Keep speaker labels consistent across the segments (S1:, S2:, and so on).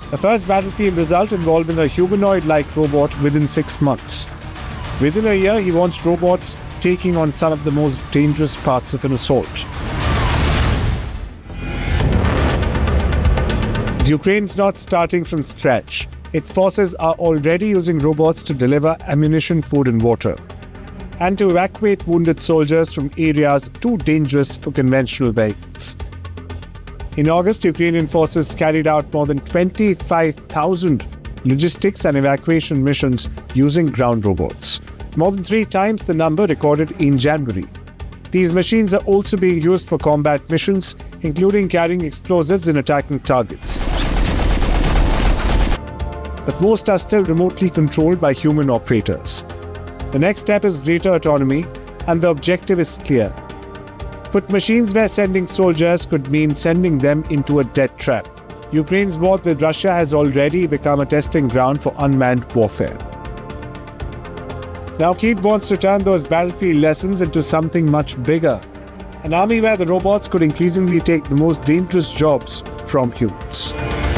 S1: The first battlefield result involving a humanoid-like robot within 6 months. Within a year, he wants robots taking on some of the most dangerous parts of an assault. Ukraine's not starting from scratch. Its forces are already using robots to deliver ammunition, food and water, and to evacuate wounded soldiers from areas too dangerous for conventional vehicles. In August, Ukrainian forces carried out more than 25,000 logistics and evacuation missions using ground robots, more than 3 times the number recorded in January. These machines are also being used for combat missions, including carrying explosives and attacking targets. But most are still remotely controlled by human operators. The next step is greater autonomy, and the objective is clear. Put machines where sending soldiers could mean sending them into a death trap. Ukraine's war with Russia has already become a testing ground for unmanned warfare. Now Kyiv wants to turn those battlefield lessons into something much bigger. An army where the robots could increasingly take the most dangerous jobs from humans.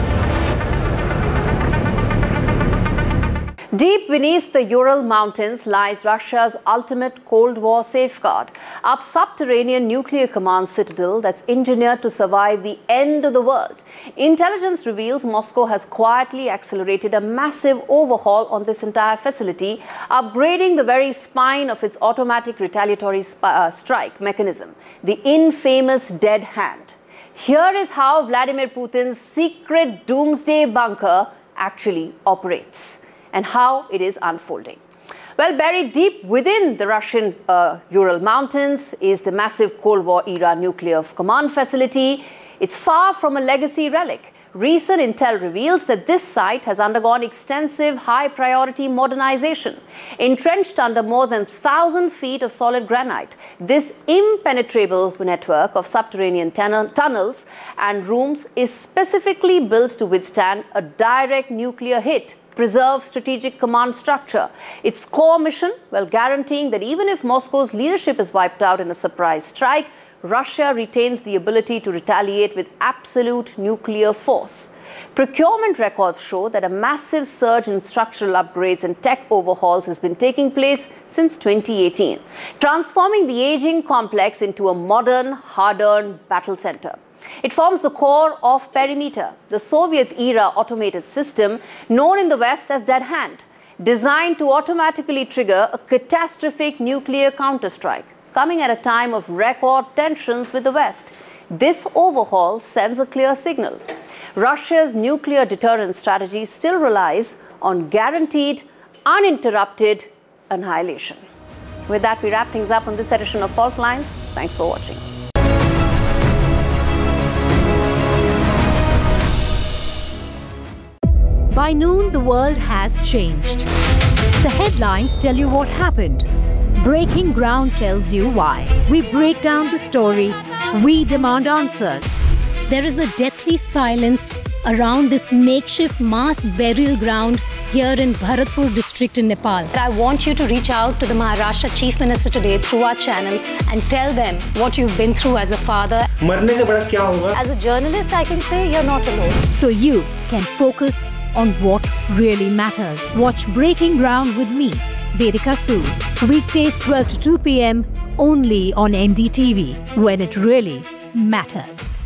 S2: Deep beneath the Ural Mountains lies Russia's ultimate Cold War safeguard, a subterranean nuclear command citadel that's engineered to survive the end of the world. Intelligence reveals Moscow has quietly accelerated a massive overhaul on this entire facility, upgrading the very spine of its automatic retaliatory strike mechanism, the infamous dead hand. Here is how Vladimir Putin's secret doomsday bunker actually operates, and how it is unfolding. Well, buried deep within the Russian Ural Mountains is the massive Cold War-era nuclear command facility. It's far from a legacy relic. Recent intel reveals that this site has undergone extensive high-priority modernization. Entrenched under more than 1,000 feet of solid granite, this impenetrable network of subterranean tunnels and rooms is specifically built to withstand a direct nuclear hit, preserve strategic command structure. Its core mission, well, guaranteeing that even if Moscow's leadership is wiped out in a surprise strike, Russia retains the ability to retaliate with absolute nuclear force. Procurement records show that a massive surge in structural upgrades and tech overhauls has been taking place since 2018, transforming the aging complex into a modern, hard-earned battle center. It forms the core of Perimeter, the Soviet-era automated system known in the West as Dead Hand, designed to automatically trigger a catastrophic nuclear counterstrike. Coming at a time of record tensions with the West, this overhaul sends a clear signal. Russia's nuclear deterrence strategy still relies on guaranteed, uninterrupted annihilation. With that, we wrap things up on this edition of Fault Lines. Thanks for watching.
S3: By noon, the world has changed. The headlines tell you what happened. Breaking Ground tells you why. We break down the story. We demand answers.
S4: There is a deathly silence around this makeshift mass burial ground here in Bharatpur district in Nepal. I want you to reach out to the Maharashtra Chief Minister today through our channel and tell them what you've been through as a father. As a journalist, I can say you're not alone.
S3: So you can focus on what really matters. Watch Breaking Ground with me, Vedika Sood, weekdays 12 to 2 p.m. only on NDTV, when it really matters.